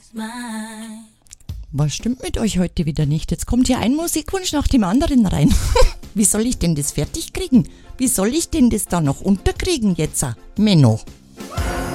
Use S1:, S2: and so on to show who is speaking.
S1: Was stimmt mit euch heute wieder nicht? Jetzt kommt hier ein Musikwunsch nach dem anderen rein. Wie soll ich denn das fertig kriegen? Wie soll ich denn das da noch unterkriegen jetzt? Menno.